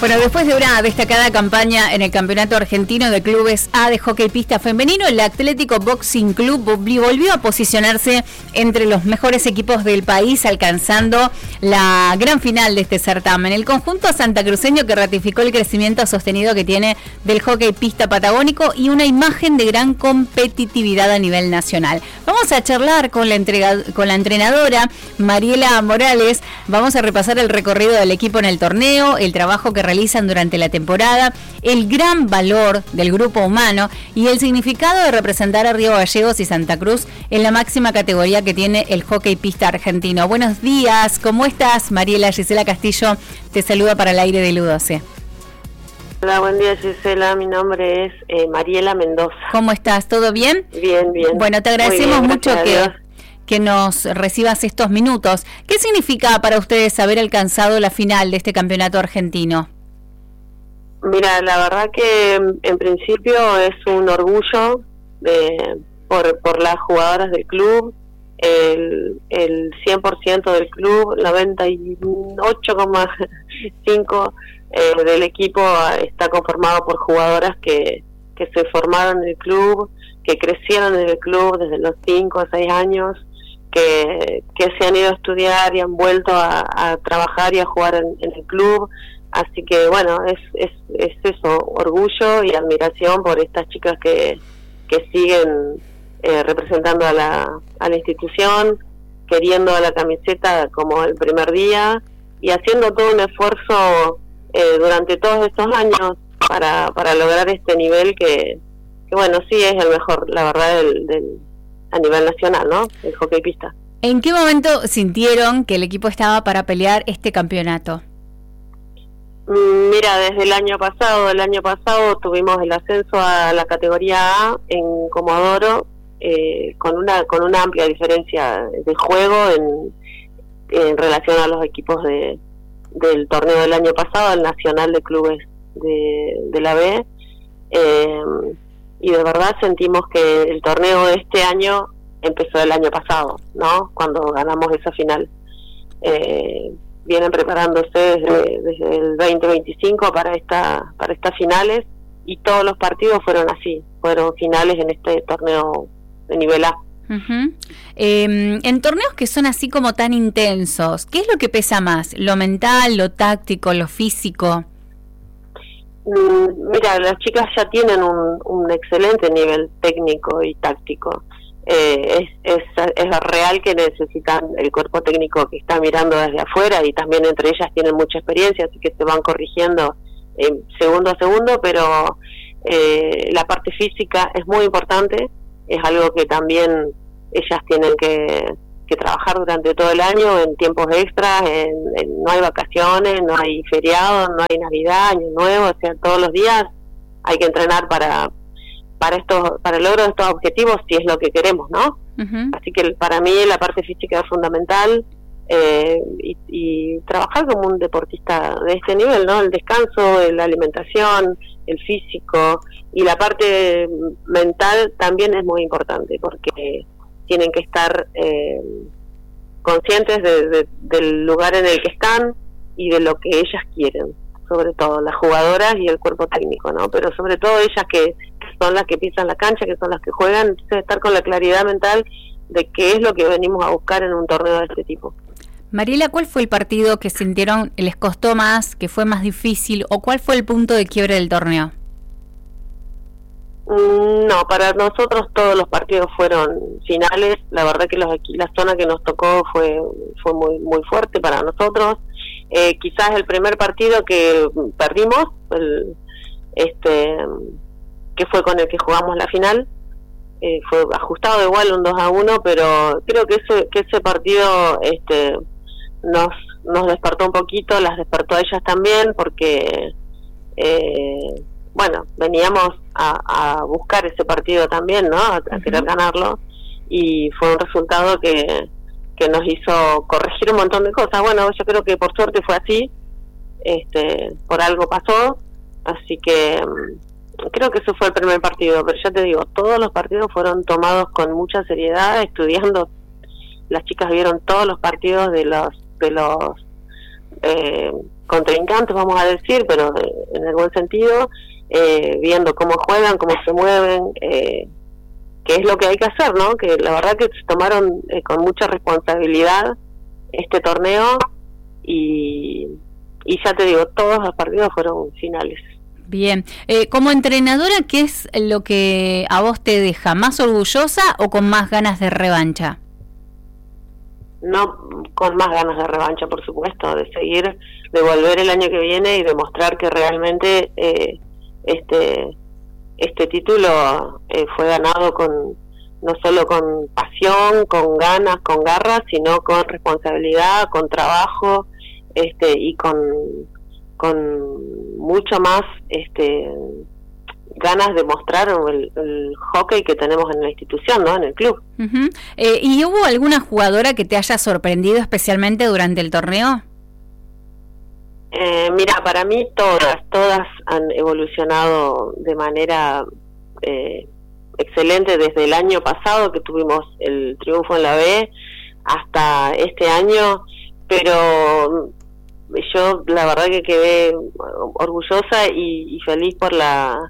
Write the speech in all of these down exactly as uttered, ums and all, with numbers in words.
Bueno, después de una destacada campaña en el Campeonato Argentino de Clubes A de Hockey Pista Femenino, el Atlético Boxing Club volvió a posicionarse entre los mejores equipos del país, alcanzando la gran final de este certamen. El conjunto santacruceño, que ratificó el crecimiento sostenido que tiene del hockey pista patagónico y una imagen de gran competitividad a nivel nacional. Vamos a charlar con la, entrega, con la entrenadora Mariela Morales. Vamos a repasar el recorrido del equipo en el torneo, el trabajo que realizan durante la temporada, el gran valor del grupo humano y el significado de representar a Río Gallegos y Santa Cruz en la máxima categoría que tiene el hockey pista argentino. Buenos días, ¿cómo estás? Mariela, Gisela Castillo te saluda para el aire de U doce. Hola, buen día, Gisela. Mi nombre es eh, Mariela Mendoza. ¿Cómo estás? ¿Todo bien? Bien, bien. Bueno, te agradecemos bien, mucho que, que nos recibas estos minutos. ¿Qué significa para ustedes haber alcanzado la final de este campeonato argentino? Mira, la verdad que en principio es un orgullo de, por, por las jugadoras del club, el, el cien por ciento del club, noventa y ocho coma cinco eh, del equipo está conformado por jugadoras que, que se formaron en el club, que crecieron en el club desde los cinco a seis años, que, que se han ido a estudiar y han vuelto a, a trabajar y a jugar en, en el club. Así que bueno, es, es, es eso, orgullo y admiración por estas chicas que, que siguen eh, representando a la, a la institución, queriendo a la camiseta como el primer día y haciendo todo un esfuerzo eh, durante todos estos años para, para lograr este nivel que, que bueno, sí es el mejor, la verdad, del, del, a nivel nacional, ¿no? El hockey pista. ¿En qué momento sintieron que el equipo estaba para pelear este campeonato? Mira, desde el año pasado, el año pasado tuvimos el ascenso a la categoría A en Comodoro, eh, con una con una amplia diferencia de juego en, en relación a los equipos de del torneo del año pasado, el Nacional de Clubes de, de la B, eh, y de verdad sentimos que el torneo de este año empezó el año pasado, ¿no? Cuando ganamos esa final. Eh, vienen preparándose desde, desde el veinte veinticinco para esta para estas finales y todos los partidos fueron así, fueron finales en este torneo de nivel A. Uh-huh. Eh, en torneos que son así como tan intensos, ¿qué es lo que pesa más? ¿Lo mental, lo táctico, lo físico? Mm, mira, las chicas ya tienen un, un excelente nivel técnico y táctico. Eh, es, es, es real que necesitan el cuerpo técnico que está mirando desde afuera y también entre ellas tienen mucha experiencia, así que se van corrigiendo eh, segundo a segundo, pero eh, la parte física es muy importante, es algo que también ellas tienen que, que trabajar durante todo el año en tiempos extras, en, en, no hay vacaciones, no hay feriados, no hay Navidad, Año Nuevo, o sea, todos los días hay que entrenar para para estos, para el logro de estos objetivos, si es lo que queremos, ¿no? Uh-huh. Así que para mí la parte física es fundamental, eh, y, y trabajar como un deportista de este nivel, ¿no? El descanso, la alimentación, el físico y la parte mental también es muy importante porque tienen que estar eh, conscientes de, de, del lugar en el que están y de lo que ellas quieren, sobre todo las jugadoras y el cuerpo técnico, ¿no? Pero sobre todo ellas que son las que pisan la cancha, que son las que juegan, entonces estar con la claridad mental de qué es lo que venimos a buscar en un torneo de este tipo. Mariela, ¿cuál fue el partido que sintieron les costó más, que fue más difícil, o cuál fue el punto de quiebre del torneo? No, para nosotros todos los partidos fueron finales. La verdad que los, la zona que nos tocó fue fue muy muy fuerte para nosotros. Eh, quizás el primer partido que perdimos, el, este que fue con el que jugamos la final, eh, fue ajustado igual un dos a uno, pero creo que ese que ese partido este nos nos despertó un poquito, las despertó a ellas también, porque eh, bueno, veníamos a, a buscar ese partido también, ¿no? A, a querer ganarlo, y fue un resultado que que nos hizo corregir un montón de cosas. Bueno, yo creo que por suerte fue así, este por algo pasó, así que creo que ese fue el primer partido, pero ya te digo, todos los partidos fueron tomados con mucha seriedad, estudiando. Las chicas vieron todos los partidos de los de los eh, contrincantes, vamos a decir, pero en el buen sentido, eh, viendo cómo juegan, cómo se mueven, eh, que es lo que hay que hacer, ¿no? Que la verdad que se tomaron eh, con mucha responsabilidad este torneo y, y ya te digo, todos los partidos fueron finales. Bien, eh, como entrenadora, ¿qué es lo que a vos te deja? ¿Más orgullosa o con más ganas de revancha? No, con más ganas de revancha, por supuesto, de seguir, de volver el año que viene y demostrar que realmente eh, este este título eh, fue ganado con no solo con pasión, con ganas, con garras, sino con responsabilidad, con trabajo, este y con con mucho más este ganas de mostrar el, el hockey que tenemos en la institución, ¿no? En el club. Uh-huh. Eh, ¿Y hubo alguna jugadora que te haya sorprendido especialmente durante el torneo? Eh, mira, para mí todas, todas han evolucionado de manera eh, excelente desde el año pasado que tuvimos el triunfo en la B hasta este año, pero yo la verdad que quedé orgullosa y, y feliz por la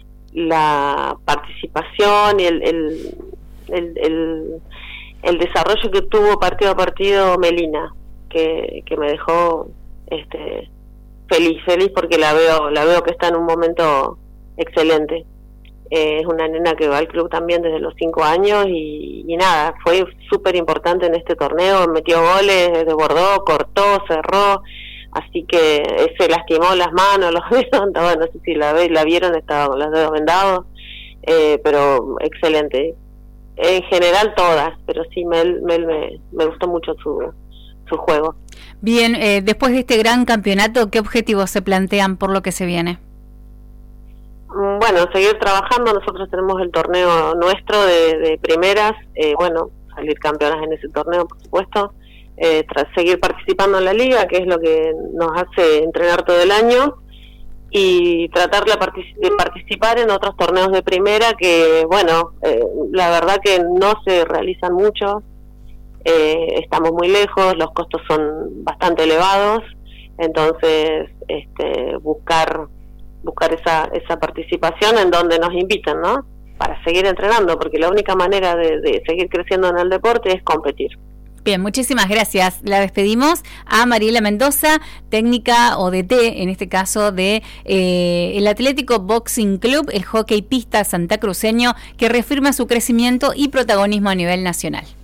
la participación y el el, el el el desarrollo que tuvo partido a partido Melina, que, que me dejó este feliz, feliz porque la veo, la veo que está en un momento excelente. Eh, es una nena que va al club también desde los cinco años y, y nada, fue súper importante en este torneo, metió goles, desbordó, cortó, cerró, así que eh, se lastimó las manos, los dedos, bueno, no sé si la, la vieron, estaba con los dedos vendados, eh, pero excelente. En general todas, pero sí, Mel, Mel me, me gustó mucho su, su juego. Bien, eh, después de este gran campeonato, ¿qué objetivos se plantean por lo que se viene? Bueno, seguir trabajando. Nosotros tenemos el torneo nuestro de, de primeras, eh, bueno, salir campeonas en ese torneo, por supuesto, eh, tras seguir participando en la liga, que es lo que nos hace entrenar todo el año, y tratar de, partic- de participar en otros torneos de primera que, bueno, eh, la verdad que no se realizan mucho, eh, estamos muy lejos, los costos son bastante elevados, entonces este, buscar buscar esa esa participación en donde nos invitan, ¿no? Para seguir entrenando, porque la única manera de, de seguir creciendo en el deporte es competir. Bien, muchísimas gracias. La despedimos a Mariela Mendoza, técnica o D T, en este caso de eh, el Atlético Boxing Club, el hockey pista santacruceño, que reafirma su crecimiento y protagonismo a nivel nacional.